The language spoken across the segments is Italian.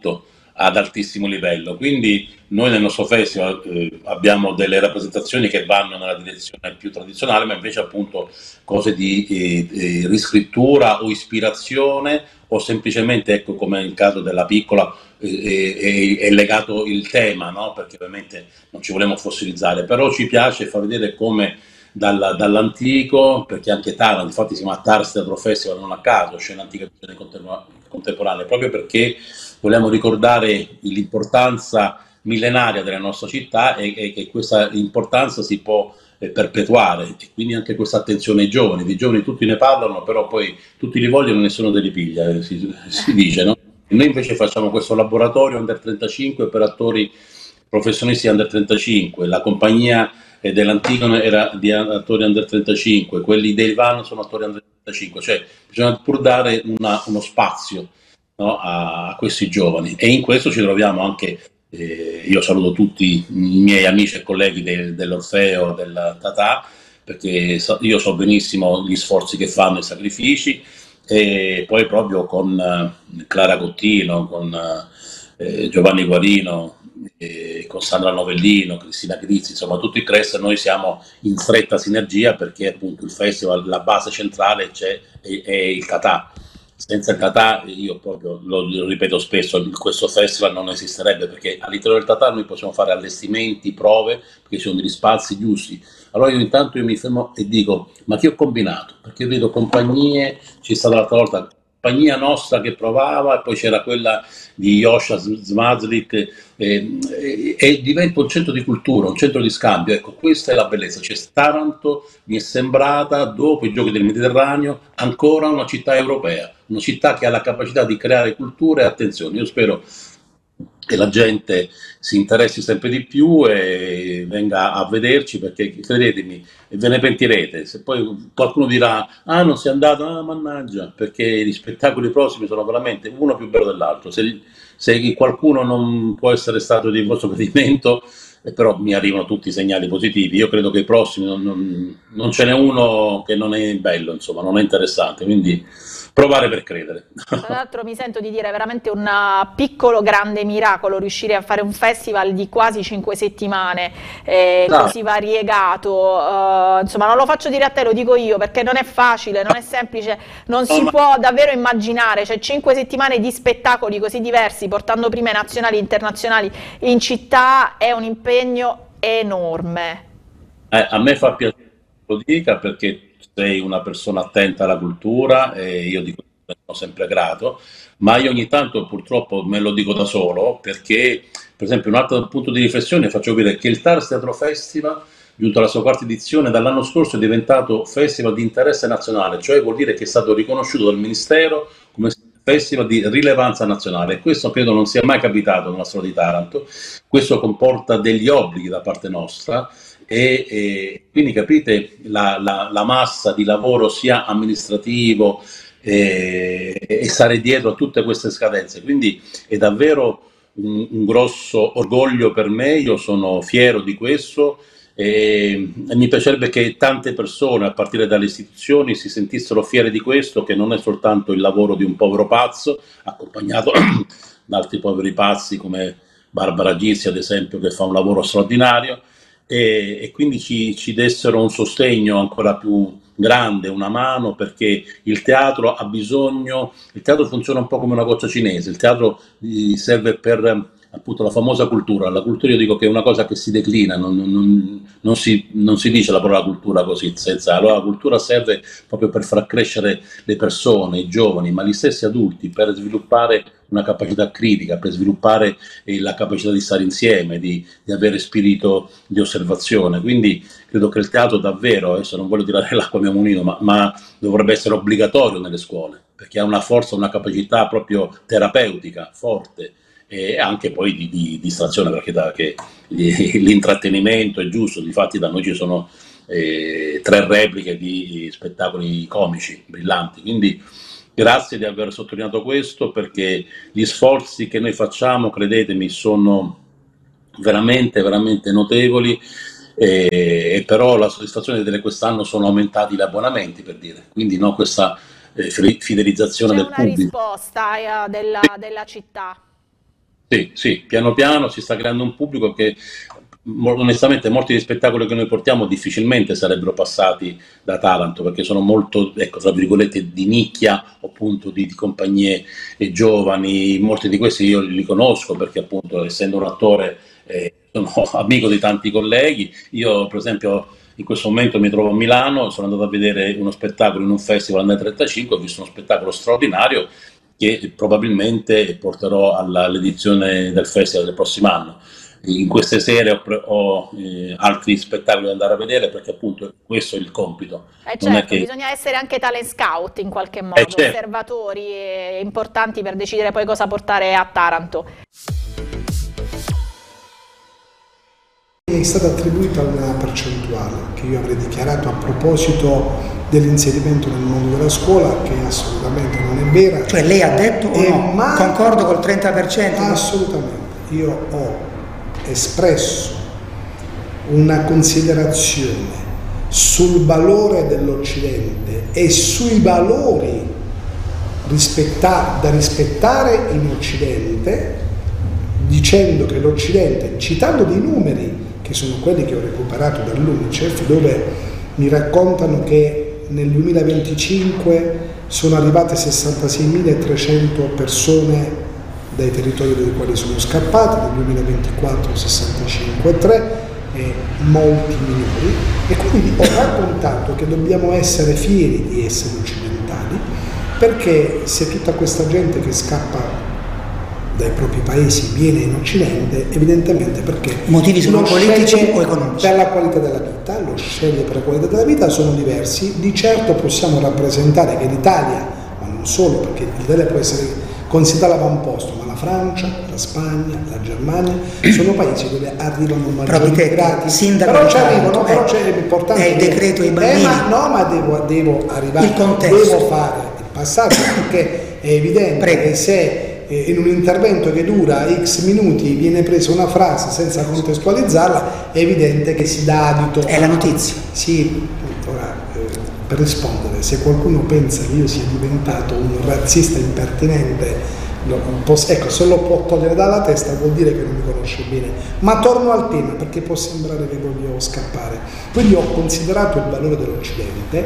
tutto ad altissimo livello. Quindi noi nel nostro festival abbiamo delle rappresentazioni che vanno nella direzione più tradizionale, ma invece appunto cose di riscrittura o ispirazione o semplicemente, ecco, come nel caso della piccola, è legato il tema, no? Perché ovviamente non ci vogliamo fossilizzare, però ci piace far vedere come dall'antico, perché anche Taranto, infatti si chiama Tars Teatro Festival non a caso, scena antica visione contemporanea, proprio perché vogliamo ricordare l'importanza millenaria della nostra città e che questa importanza si può perpetuare, e quindi anche questa attenzione ai giovani. Di giovani tutti ne parlano, però poi tutti li vogliono e nessuno te li piglia, si dice, no? E noi invece facciamo questo laboratorio Under 35 per attori professionisti Under 35, la compagnia dell'Antigone era di attori Under 35, quelli dei Van sono attori Under 35, cioè bisogna pur dare uno spazio, no, a questi giovani, e in questo ci troviamo anche, io saluto tutti i miei amici e colleghi dell'Orfeo, del Tatà, perché io so benissimo gli sforzi che fanno, i sacrifici, e poi proprio con Clara Cottino, con Giovanni Guarino, con Sandra Novellino, Cristina Grizzi, insomma tutto il cast, noi siamo in stretta sinergia perché appunto il festival, la base centrale è il Tatà. Senza il Tatà, io proprio lo ripeto spesso, questo festival non esisterebbe, perché all'interno del Tatà noi possiamo fare allestimenti, prove, perché ci sono degli spazi giusti. Allora io intanto mi fermo e dico, ma che ho combinato? Perché vedo compagnie, c'è stata l'altra volta compagnia nostra che provava, e poi c'era quella di Joscha Zmazlik, e diventa un centro di cultura, un centro di scambio. Ecco, questa è la bellezza. C'è Taranto, mi è sembrata, dopo i giochi del Mediterraneo, ancora una città europea, una città che ha la capacità di creare cultura e attenzione. Io spero che la gente si interessi sempre di più e venga a vederci, perché credetemi, ve ne pentirete. Se poi qualcuno dirà, ah non sei andato, ah mannaggia, perché gli spettacoli prossimi sono veramente uno più bello dell'altro. Se qualcuno non può essere stato di vostro gradimento, però mi arrivano tutti i segnali positivi, io credo che i prossimi non ce n'è uno che non è bello, insomma, non è interessante, quindi provare per credere. Tra l'altro mi sento di dire veramente un piccolo grande miracolo riuscire a fare un festival di quasi 5 settimane, Ah, così variegato, insomma non lo faccio dire a te, lo dico io, perché non è facile, non è semplice, non no, si può davvero immaginare, cioè 5 settimane di spettacoli così diversi, portando prime nazionali e internazionali in città, è un impegno enorme. a me fa piacere che lo dica, perché sei una persona attenta alla cultura e io di questo sono sempre grato, ma io ogni tanto purtroppo me lo dico da solo, perché per esempio un altro punto di riflessione faccio vedere che il Tars Teatro Festival, giunto alla sua quarta edizione, dall'anno scorso è diventato festival di interesse nazionale, cioè vuol dire che è stato riconosciuto dal Ministero come festival di rilevanza nazionale, e questo credo non sia mai capitato nella storia di Taranto. Questo comporta degli obblighi da parte nostra, e quindi capite la massa di lavoro sia amministrativo, e stare dietro a tutte queste scadenze. Quindi è davvero un grosso orgoglio per me, io sono fiero di questo, e mi piacerebbe che tante persone, a partire dalle istituzioni, si sentissero fiere di questo, che non è soltanto il lavoro di un povero pazzo, accompagnato da altri poveri pazzi come Barbara Gissi, ad esempio, che fa un lavoro straordinario, e quindi ci dessero un sostegno ancora più grande, una mano, perché il teatro ha bisogno, il teatro funziona un po' come una goccia cinese, il teatro serve per appunto la famosa cultura. La cultura, io dico che è una cosa che si declina, non si dice la parola cultura così, senza. Allora la cultura serve proprio per far crescere le persone, i giovani, ma gli stessi adulti, per sviluppare una capacità critica, per sviluppare la capacità di stare insieme, di avere spirito di osservazione. Quindi credo che il teatro davvero, adesso non voglio tirare l'acqua a mio mulino, ma dovrebbe essere obbligatorio nelle scuole, perché ha una forza, una capacità proprio terapeutica forte, e anche poi di distrazione, perché l'intrattenimento è giusto. Difatti da noi ci sono 3 repliche di spettacoli comici brillanti, quindi grazie di aver sottolineato questo, perché gli sforzi che noi facciamo, credetemi, sono veramente, veramente notevoli, e però la soddisfazione di vedere quest'anno sono aumentati gli abbonamenti, per dire, quindi no, questa fidelizzazione C'è del una pubblico. risposta della città. Sì, sì, piano piano si sta creando un pubblico che onestamente molti degli spettacoli che noi portiamo difficilmente sarebbero passati da Taranto perché sono molto, ecco, tra virgolette, di nicchia, o appunto di compagnie giovani. Molti di questi io li conosco perché appunto essendo un attore sono amico di tanti colleghi. Io per esempio in questo momento mi trovo a Milano, sono andato a vedere uno spettacolo in un festival nel 35, ho visto uno spettacolo straordinario che probabilmente porterò all'edizione del festival del prossimo anno. In queste sere ho altri spettacoli da andare a vedere perché appunto questo è il compito. Non è Certo, che... bisogna essere anche talent scout in qualche modo, certo. osservatori importanti per decidere poi cosa portare a Taranto. È stata attribuita una percentuale che io avrei dichiarato a proposito dell'inserimento nel mondo della scuola, che assolutamente non è vera. Cioè lei ha detto o no? Concordo col 30%? Assolutamente. Io ho espresso una considerazione sul valore dell'Occidente e sui valori da rispettare in Occidente, dicendo che l'Occidente, citando dei numeri che sono quelli che ho recuperato dall'UNICEF, dove mi raccontano che nel 2025 sono arrivate 66.300 persone dai territori dai quali sono scappati, nel 2024 65,3 e molti minori, e quindi ho raccontato che dobbiamo essere fieri di essere occidentali, perché se tutta questa gente che scappa dai propri paesi viene in Occidente, evidentemente perché motivi sono politici o economici? Per la qualità della vita, lo sceglie per la qualità della vita, sono diversi. Di certo possiamo rappresentare che l'Italia, ma non solo, perché l'Italia può essere considerata l'avamposto, ma la Francia, la Spagna, la Germania sono paesi dove arrivano maggiori immigrati. Sindaco, però ci arrivano, però c'è l'importante. È il decreto ai bambini. Ma devo arrivare, il contesto. devo fare il passaggio, perché è evidente che se in un intervento che dura X minuti viene presa una frase senza contestualizzarla, è evidente che si dà adito. È la notizia. Sì, ora per rispondere, se qualcuno pensa che io sia diventato un razzista impertinente, ecco, se lo può togliere dalla testa vuol dire che non mi conosce bene. Ma torno al tema, perché può sembrare che voglio scappare. Quindi ho considerato il valore dell'Occidente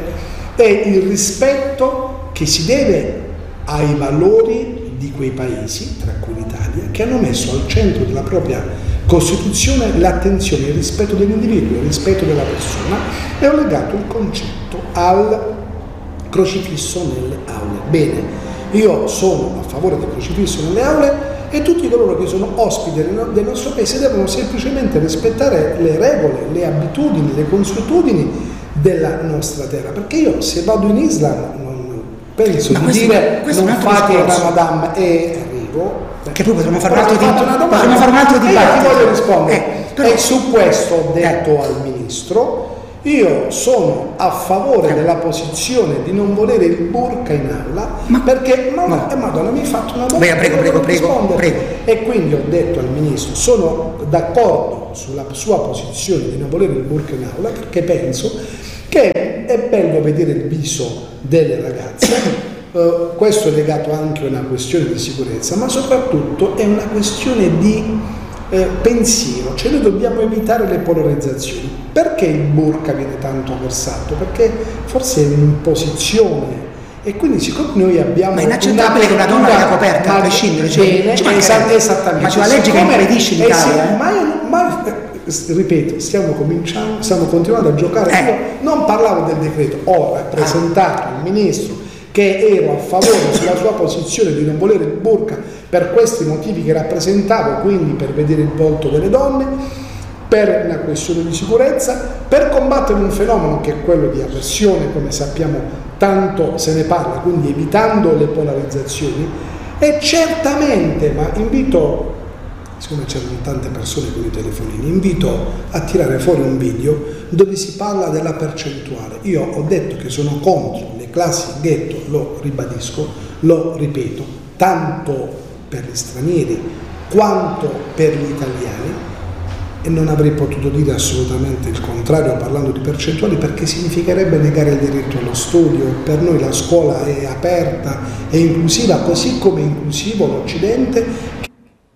e il rispetto che si deve ai valori di quei paesi, tra cui l'Italia, che hanno messo al centro della propria Costituzione l'attenzione, il rispetto dell'individuo, il rispetto della persona, e ho legato il concetto al crocifisso nelle aule. Bene, io sono a favore del crocifisso nelle aule e tutti coloro che sono ospiti del nostro paese devono semplicemente rispettare le regole, le abitudini, le consuetudini della nostra terra, perché io se vado in Islam penso di dire non fate il Ramadan e arrivo, che poi potremmo fare un dibattito. altro Io ti voglio rispondere e su questo ho detto al ministro, io sono a favore della posizione di non volere il burqa in aula, perché Madonna mi ha fatto una domanda, prego. E quindi ho detto al ministro sono d'accordo sulla sua posizione di non volere il burqa in aula, perché penso che è bello vedere il viso delle ragazze, questo è legato anche a una questione di sicurezza, ma soprattutto è una questione di pensiero, cioè noi dobbiamo evitare le polarizzazioni. Perché il burqa viene tanto avversato? Perché forse è un'imposizione, e quindi siccome noi abbiamo... Ma è inaccettabile che una donna sia coperta, a prescindere, esattamente. Ma c'è una legge che impedisce in Italia. Ripeto, stiamo continuando a giocare. Io non parlavo del decreto, ho rappresentato il ministro che ero a favore sulla sua posizione di non volere il burqa per questi motivi che rappresentavo, quindi per vedere il volto delle donne, per una questione di sicurezza, per combattere un fenomeno che è quello di avversione, come sappiamo tanto se ne parla, quindi evitando le polarizzazioni. E certamente, ma invito, siccome c'erano tante persone con i telefonini, invito a tirare fuori un video dove si parla della percentuale. Io ho detto che sono contro le classi ghetto, lo ribadisco, lo ripeto, tanto per gli stranieri quanto per gli italiani, e non avrei potuto dire assolutamente il contrario parlando di percentuali, perché significherebbe negare il diritto allo studio. Per noi la scuola è aperta e inclusiva, così come è inclusivo l'Occidente.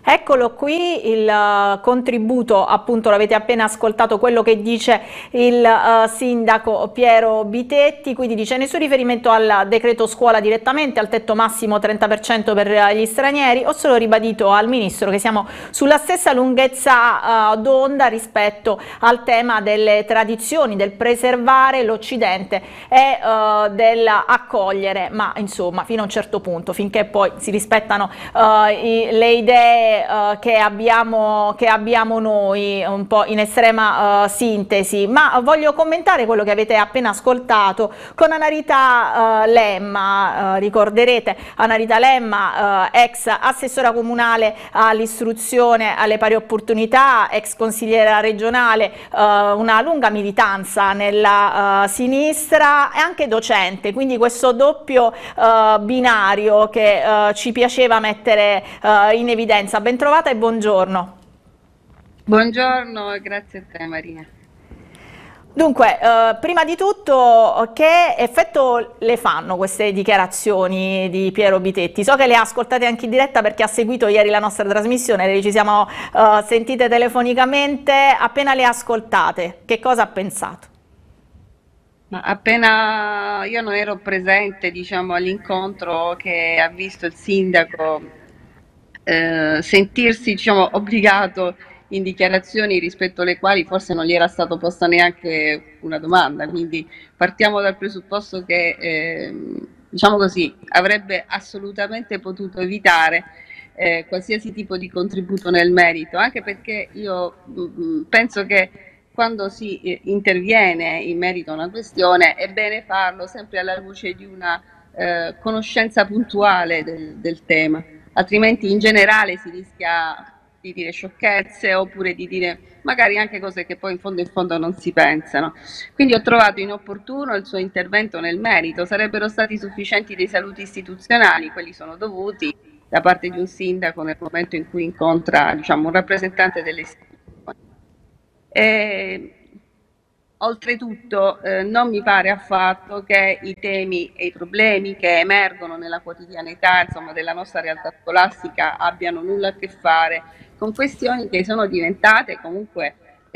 Eccolo qui il contributo, appunto l'avete appena ascoltato, quello che dice il sindaco Piero Bitetti, quindi dice nessun riferimento al decreto scuola direttamente, al tetto massimo 30% per gli stranieri. Ho solo ribadito al ministro che siamo sulla stessa lunghezza d'onda rispetto al tema delle tradizioni, del preservare l'Occidente e dell'accogliere, ma insomma fino a un certo punto, finché poi si rispettano le idee che abbiamo noi, un po' in estrema sintesi. Ma voglio commentare quello che avete appena ascoltato con Anarita Lemma. Ricorderete Anarita Lemma, ex assessora comunale all'istruzione, alle pari opportunità, ex consigliera regionale, una lunga militanza nella sinistra e anche docente, quindi questo doppio binario che ci piaceva mettere in evidenza. Bentrovata e buongiorno. Buongiorno e grazie a te Maria. Dunque, prima di tutto, che effetto le fanno queste dichiarazioni di Piero Bitetti? So che le ha ascoltate anche in diretta perché ha seguito ieri la nostra trasmissione, ci siamo sentite telefonicamente. Appena le ascoltate, che cosa ha pensato? Ma appena io non ero presente, diciamo, all'incontro che ha visto il sindaco sentirsi, diciamo, obbligato in dichiarazioni rispetto alle quali forse non gli era stato posta neanche una domanda, quindi partiamo dal presupposto che diciamo così, avrebbe assolutamente potuto evitare qualsiasi tipo di contributo nel merito, anche perché io penso che quando si interviene in merito a una questione è bene farlo sempre alla luce di una conoscenza puntuale del tema, altrimenti in generale si rischia di dire sciocchezze oppure di dire magari anche cose che poi in fondo non si pensano. Quindi ho trovato inopportuno il suo intervento nel merito. Sarebbero stati sufficienti dei saluti istituzionali, quelli sono dovuti da parte di un sindaco nel momento in cui incontra, diciamo, un rappresentante delle istituzioni. Oltretutto non mi pare affatto che i temi e i problemi che emergono nella quotidianità, insomma, della nostra realtà scolastica abbiano nulla a che fare con questioni che sono diventate comunque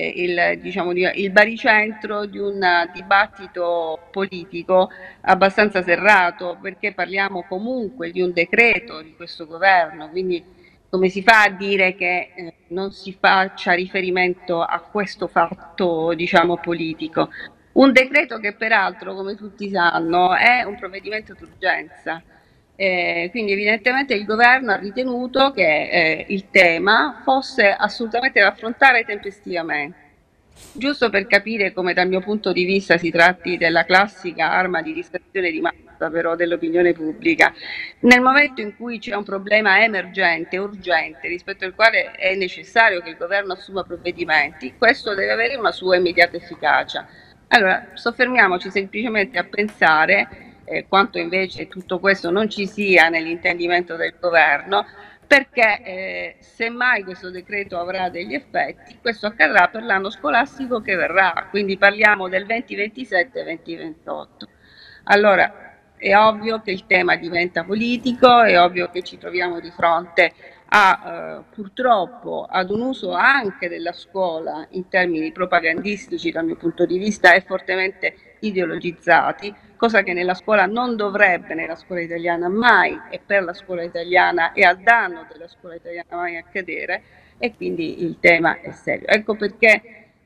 il baricentro di un dibattito politico abbastanza serrato, perché parliamo comunque di un decreto di questo governo, quindi come si fa a dire che non si faccia riferimento a questo fatto, diciamo, politico? Un decreto che peraltro, come tutti sanno, è un provvedimento d'urgenza. Quindi evidentemente il governo ha ritenuto che il tema fosse assolutamente da affrontare tempestivamente. Giusto per capire come dal mio punto di vista si tratti della classica arma di distrazione di massa però dell'opinione pubblica, nel momento in cui c'è un problema emergente, urgente, rispetto al quale è necessario che il governo assuma provvedimenti, questo deve avere una sua immediata efficacia. Allora, soffermiamoci semplicemente a pensare quanto invece tutto questo non ci sia nell'intendimento del governo, perché semmai questo decreto avrà degli effetti, questo accadrà per l'anno scolastico che verrà, quindi parliamo del 2027-2028. Allora, è ovvio che il tema diventa politico, è ovvio che ci troviamo di fronte a purtroppo ad un uso anche della scuola in termini propagandistici, dal mio punto di vista, e fortemente ideologizzati, cosa che nella scuola non dovrebbe, nella scuola italiana mai, e per la scuola italiana e a danno della scuola italiana mai accadere, e quindi il tema è serio. Ecco perché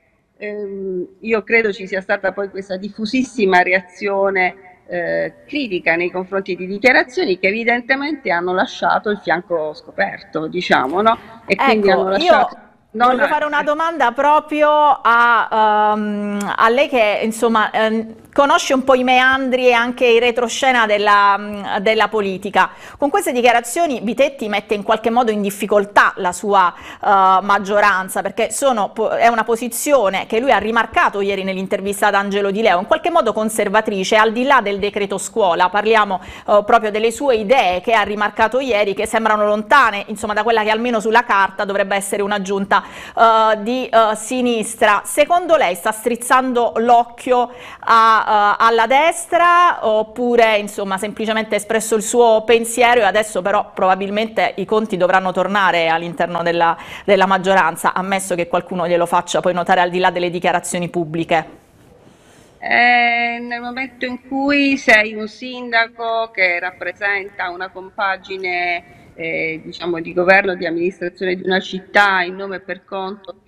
io credo ci sia stata poi questa diffusissima reazione critica nei confronti di dichiarazioni che evidentemente hanno lasciato il fianco scoperto, diciamo, no? E quindi ecco, hanno lasciato... Voglio fare una domanda proprio a lei che insomma conosce un po' i meandri e anche i retroscena della politica. Con queste dichiarazioni Bitetti mette in qualche modo in difficoltà la sua maggioranza, perché è una posizione che lui ha rimarcato ieri nell'intervista ad Angelo Di Leo, in qualche modo conservatrice, al di là del decreto scuola. Parliamo proprio delle sue idee che ha rimarcato ieri, che sembrano lontane insomma da quella che almeno sulla carta dovrebbe essere una giunta di sinistra. Secondo lei sta strizzando l'occhio a alla destra, oppure insomma semplicemente ha espresso il suo pensiero e adesso però probabilmente i conti dovranno tornare all'interno della maggioranza, ammesso che qualcuno glielo faccia poi notare al di là delle dichiarazioni pubbliche? Nel momento in cui sei un sindaco che rappresenta una compagine diciamo di governo, di amministrazione di una città in nome e per conto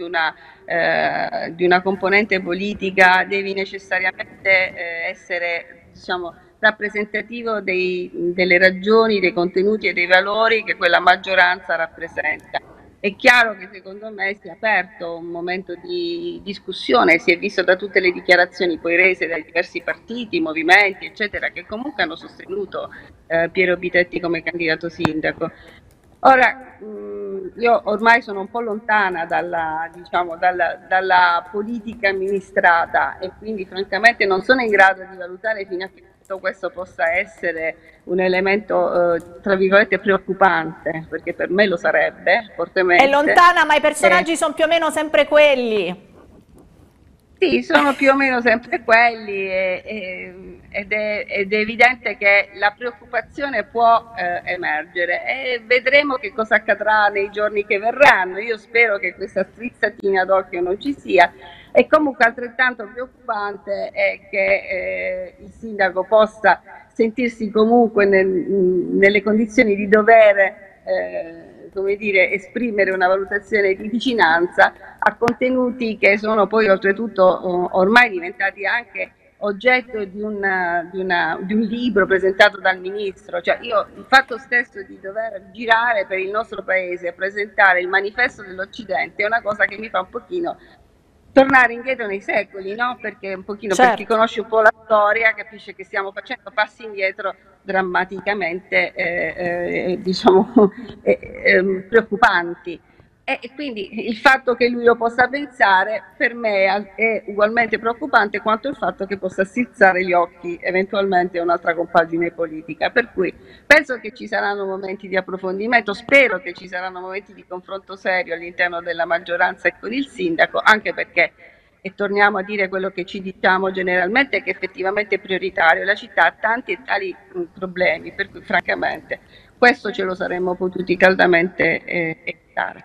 di una componente politica, devi necessariamente essere, diciamo, rappresentativo delle ragioni, dei contenuti e dei valori che quella maggioranza rappresenta. È chiaro che secondo me si è aperto un momento di discussione, si è visto da tutte le dichiarazioni poi rese dai diversi partiti, movimenti, eccetera, che comunque hanno sostenuto Piero Bitetti come candidato sindaco. Ora, io ormai sono un po' lontana diciamo, dalla politica amministrata e quindi francamente non sono in grado di valutare fino a che punto questo possa essere un elemento, tra virgolette, preoccupante, perché per me lo sarebbe fortemente. È lontana, ma i personaggi sono più o meno sempre quelli. Sì, sono più o meno sempre quelli ed è evidente che la preoccupazione può emergere e vedremo che cosa accadrà nei giorni che verranno. Io spero che questa strizzatina d'occhio non ci sia e comunque altrettanto preoccupante è che il sindaco possa sentirsi comunque nelle condizioni di dover come dire, esprimere una valutazione di vicinanza a contenuti che sono poi oltretutto ormai diventati anche oggetto di un libro presentato dal ministro. Cioè il fatto stesso di dover girare per il nostro paese a presentare il manifesto dell'Occidente è una cosa che mi fa un pochino tornare indietro nei secoli, no? Perché un pochino, certo, per chi conosce un po' la storia capisce che stiamo facendo passi indietro drammaticamente diciamo preoccupanti e quindi il fatto che lui lo possa pensare per me è ugualmente preoccupante quanto il fatto che possa strizzare gli occhi eventualmente a un'altra compagine politica, per cui penso che ci saranno momenti di approfondimento, spero che ci saranno momenti di confronto serio all'interno della maggioranza e con il sindaco, anche perché, e torniamo a dire quello che ci diciamo generalmente, che effettivamente è prioritario. La città ha tanti e tali problemi, per cui francamente questo ce lo saremmo potuti caldamente evitare.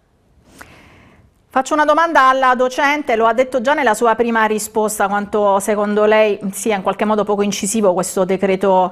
Faccio una domanda alla docente, lo ha detto già nella sua prima risposta, quanto secondo lei sia in qualche modo poco incisivo questo decreto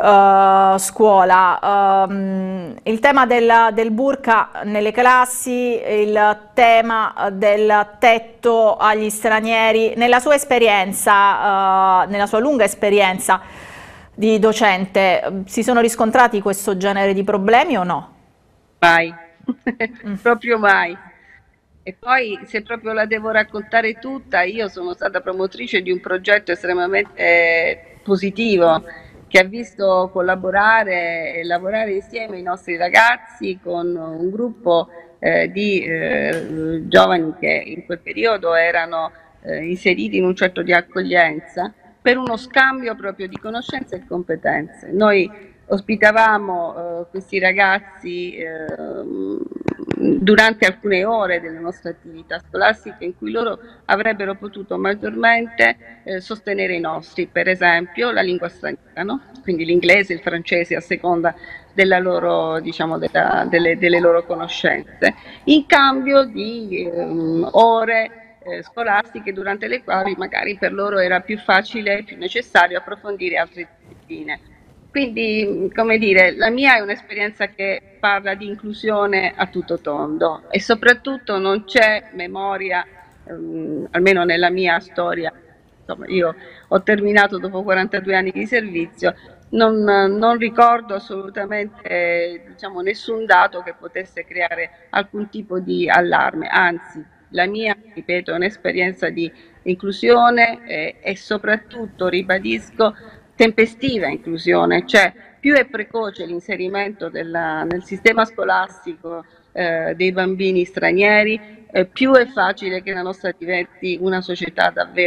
scuola. Il tema del burqa nelle classi, il tema del tetto agli stranieri, nella sua esperienza, nella sua lunga esperienza di docente, si sono riscontrati questo genere di problemi o no? Mai, proprio mai. E poi, se proprio la devo raccontare tutta, io sono stata promotrice di un progetto estremamente positivo che ha visto collaborare e lavorare insieme i nostri ragazzi con un gruppo di giovani che in quel periodo erano inseriti in un centro di accoglienza per uno scambio proprio di conoscenze e competenze. Noi ospitavamo questi ragazzi durante alcune ore delle nostre attività scolastiche in cui loro avrebbero potuto maggiormente sostenere i nostri, per esempio la lingua straniera, no? Quindi l'inglese, il francese a seconda della loro, diciamo, delle loro conoscenze, in cambio di ore scolastiche durante le quali magari per loro era più facile, più necessario approfondire altre discipline. Quindi, come dire, la mia è un'esperienza che parla di inclusione a tutto tondo e soprattutto non c'è memoria, almeno nella mia storia, insomma, io ho terminato dopo 42 anni di servizio, non ricordo assolutamente diciamo, nessun dato che potesse creare alcun tipo di allarme, anzi la mia, ripeto, è un'esperienza di inclusione e soprattutto, ribadisco, tempestiva inclusione, cioè più è precoce l'inserimento nel sistema scolastico dei bambini stranieri, più è facile che la nostra diventi una società davvero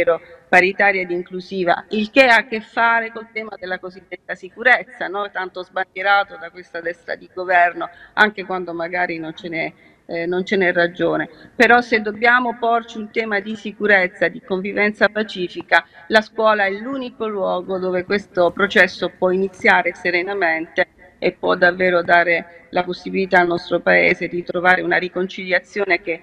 paritaria ed inclusiva, il che ha a che fare col tema della cosiddetta sicurezza, no? Tanto sbandierato da questa destra di governo, anche quando magari non ce n'è ragione. Però se dobbiamo porci un tema di sicurezza, di convivenza pacifica, la scuola è l'unico luogo dove questo processo può iniziare serenamente e può davvero dare la possibilità al nostro Paese di trovare una riconciliazione che